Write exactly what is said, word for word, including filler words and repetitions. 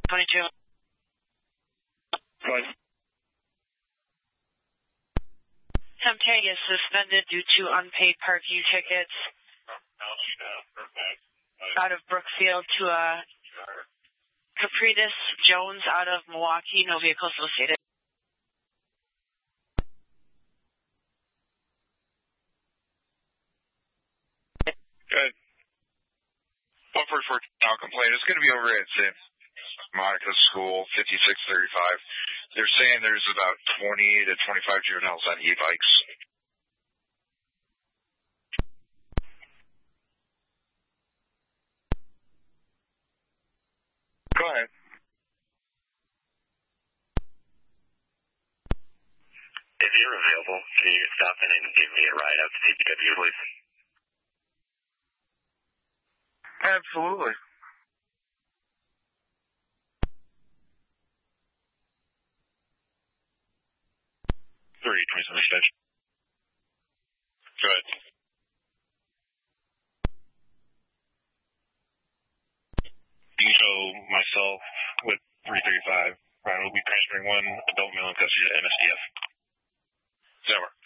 twenty-two. Go ahead. Temtay is suspended due to unpaid parking tickets out of Brookfield to a Capritas Jones out of Milwaukee. No vehicles associated. Good. one forty-four now complaint. It's going to be over at Saint Monica School, fifty-six thirty-five. They're saying there's about twenty to twenty-five juveniles on e-bikes. Go ahead. If you're available, can you stop in and give me a ride out to D P W, please? Absolutely. Three twenty-seven extension. Good. You can show myself with three thirty-five. Ryan will be transferring one adult male in custody to M S D F. Over.